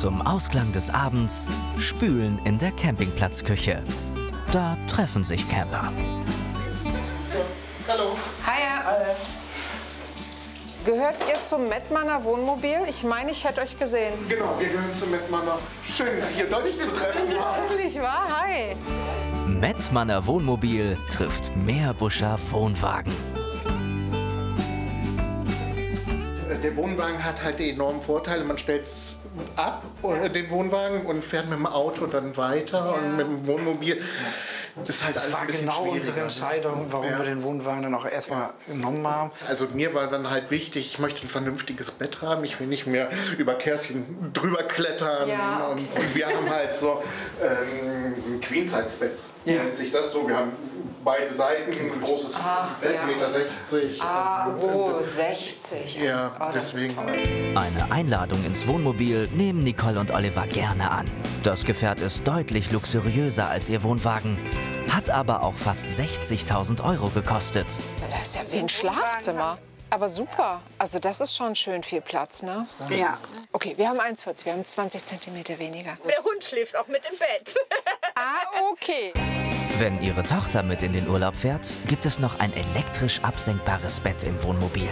Zum Ausklang des Abends spülen in der Campingplatzküche. Da treffen sich Camper. Hallo. Hi. Gehört ihr zum Mettmanner Wohnmobil? Ich meine, ich hätte euch gesehen. Genau, wir gehören zum Mettmanner. Schön, hier deutlich zu treffen. Ja. Wirklich wahr? Hi. Mettmanner Wohnmobil trifft Meerbuscher Wohnwagen. Der Wohnwagen hat halt die enormen Vorteile. Man stellt es ab, den Wohnwagen, und fährt mit dem Auto dann weiter. Und mit dem Wohnmobil. Das ist halt Das alles war ein bisschen genau unsere schwieriger. Entscheidung, warum wir den Wohnwagen dann auch erstmal genommen haben. Also mir war dann halt wichtig, ich möchte ein vernünftiges Bett haben. Ich will nicht mehr über Kerstin drüber klettern. Ja, okay. Und wir haben halt so ein Queen-Size-Bett. Nennt sich das so. Wir haben beide Seiten, ein großes Bett, ja. 1,60 Oh, 60. Ja, Oh, das ist deswegen. toll. Eine Einladung ins Wohnmobil nehmen Nicole und Oliver gerne an. Das Gefährt ist deutlich luxuriöser als ihr Wohnwagen, hat aber auch fast 60.000 € gekostet. Das ist ja wie ein Schlafzimmer. Aber super. Also das ist schon schön viel Platz, ne? Ja. Okay, wir haben 1,40, wir haben 20 cm weniger. Der Hund schläft auch mit im Bett. Okay. Wenn ihre Tochter mit in den Urlaub fährt, gibt es noch ein elektrisch absenkbares Bett im Wohnmobil.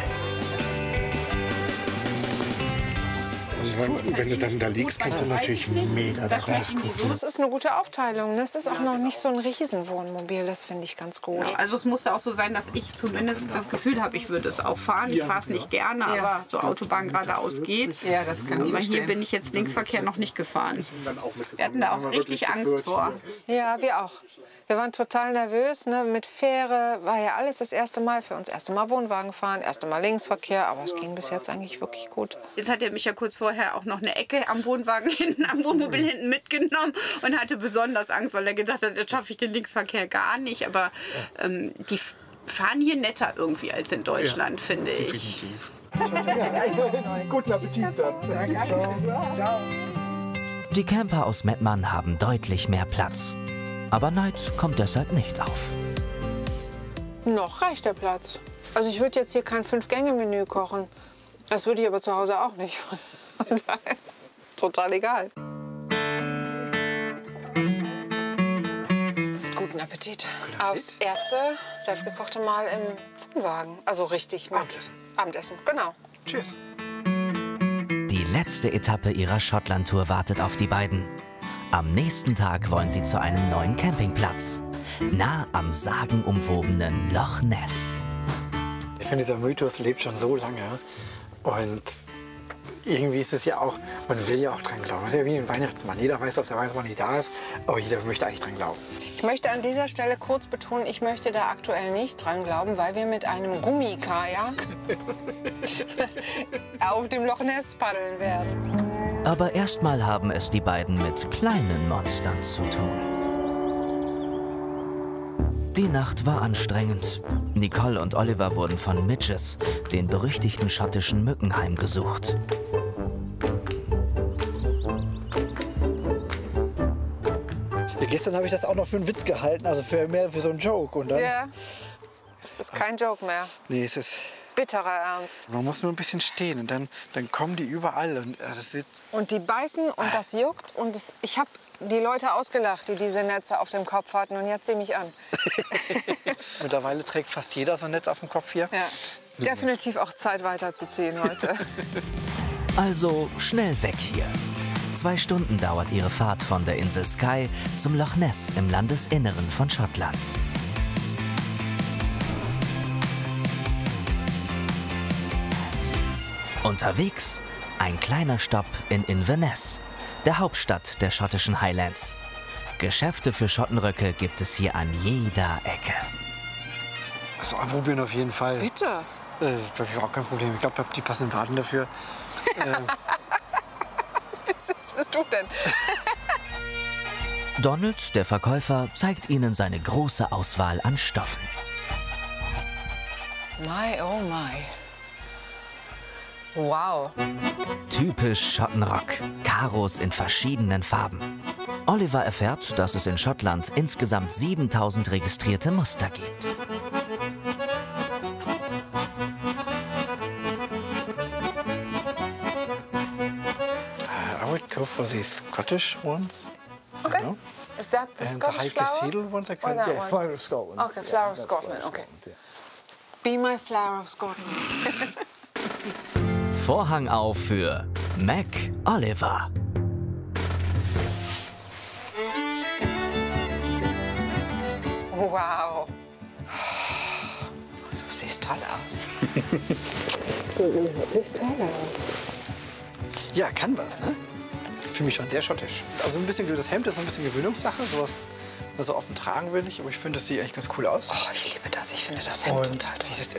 Also wenn du dann da liegst, kannst du natürlich mega da rausgucken. Das ist eine gute Aufteilung. Das ist auch noch nicht so ein Riesenwohnmobil. Das finde ich ganz gut. Also es musste auch so sein, dass ich zumindest das Gefühl habe, ich würde es auch fahren. Ich fahre es nicht gerne, aber so Autobahn geradeaus geht. Ja, das kann ich Aber hier verstehen. bin ich jetzt Linksverkehr noch nicht gefahren. Wir hatten da auch richtig Angst vor. Ja, wir auch. Wir waren total nervös, ne? Mit Fähre war ja alles das erste Mal für uns. Erste Mal Wohnwagen fahren, erste Mal Linksverkehr, aber es ging bis jetzt eigentlich wirklich gut. Jetzt hat er mich ja kurz vorher auch noch eine Ecke am Wohnwagen hinten, am Wohnmobil hinten mitgenommen und hatte besonders Angst, weil er gedacht hat, jetzt schaffe ich den Linksverkehr gar nicht. Aber die fahren hier netter irgendwie als in Deutschland, finde ich. Definitiv. Guten Appetit dann. Die Camper aus Mettmann haben deutlich mehr Platz. Aber Neid kommt deshalb nicht auf. Noch reicht der Platz. Also ich würde jetzt hier kein 5-Gänge-Menü kochen. Das würde ich aber zu Hause auch nicht. Von daher total egal. Guten Appetit. Aufs erste selbstgekochte Mal im Wohnwagen. Also richtig mit Abendessen. Genau. Tschüss. Die letzte Etappe ihrer Schottland-Tour wartet auf die beiden. Am nächsten Tag wollen sie zu einem neuen Campingplatz. Nah am sagenumwobenen Loch Ness. Ich finde, dieser Mythos lebt schon so lange. Und irgendwie ist es ja auch, man will ja auch dran glauben. Das ist ja wie ein Weihnachtsmann. Jeder weiß, dass der Weihnachtsmann nicht da ist, aber jeder möchte eigentlich dran glauben. Ich möchte an dieser Stelle kurz betonen, ich möchte da aktuell nicht dran glauben, weil wir mit einem Gummikajak auf dem Loch Ness paddeln werden. Aber erstmal haben es die beiden mit kleinen Monstern zu tun. Die Nacht war anstrengend. Nicole und Oliver wurden von Midges, den berüchtigten schottischen Mücken, heimgesucht. Ja, gestern habe ich das auch noch für einen Witz gehalten, also mehr für so einen Joke. Und dann, Ja, das ist kein Joke mehr. nee, es ist, Bitterer Ernst. man muss nur ein bisschen stehen und dann kommen die überall. Und, das wird, Und die beißen und das juckt. Und ich habe die Leute ausgelacht, die diese Netze auf dem Kopf hatten. Und jetzt sieh mich an. mittlerweile trägt fast jeder so ein Netz auf dem Kopf hier. Ja. Definitiv auch Zeit weiterzuziehen heute. Also schnell weg hier. 2 Stunden dauert ihre Fahrt von der Insel Skye zum Loch Ness im Landesinneren von Schottland. Unterwegs ein kleiner Stopp in Inverness, der Hauptstadt der schottischen Highlands. Geschäfte für Schottenröcke gibt es hier an jeder Ecke. Also anprobieren auf jeden Fall. Bitte. Das habe ich auch kein Problem. Ich glaube, ich habe die passenden Waden dafür. Was bist du denn? Donald, der Verkäufer, zeigt ihnen seine große Auswahl an Stoffen. My, oh my. Wow. Typisch Schottenrock, Karos in verschiedenen Farben. Oliver erfährt, dass es in Schottland insgesamt 7000 registrierte Muster gibt. go for the Scottish ones. Okay. You know? Is that the And the Scottish high flower? Cassidle ones I Or can. that Yeah, one? Flower of Scotland. Okay, Flower of that's Scotland, Flower of okay. Scotland, Be my Flower of Scotland. Vorhang auf für Mac Oliver. Wow. Du siehst toll aus. Ja, kann was, ne? Ich fühle mich schon sehr schottisch. Also ein bisschen, das Hemd ist ein bisschen Gewöhnungssache, sowas also offen tragen will ich, aber ich finde, das sieht eigentlich ganz cool aus. Oh, ich liebe das. Ich finde das Hemd Und total toll. sie ist